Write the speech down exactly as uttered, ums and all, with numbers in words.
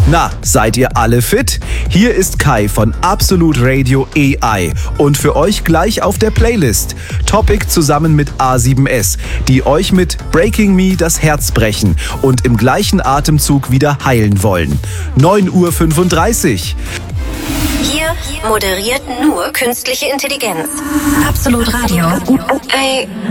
Na, seid ihr alle fit? Hier ist Kai von Absolut Radio A I und für euch gleich auf der Playlist Topic zusammen mit A sieben S, die euch mit Breaking Me das Herz brechen und im gleichen Atemzug wieder heilen wollen. neun Uhr fünfunddreißig. Hier moderiert nur künstliche Intelligenz. Absolut Radio. A